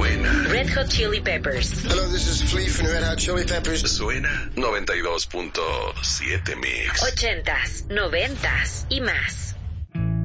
Suena Red Hot Chili Peppers. Hello, this is Flea from Red Hot Chili Peppers. Suena 92.7 Mix. 80s, 90s y más.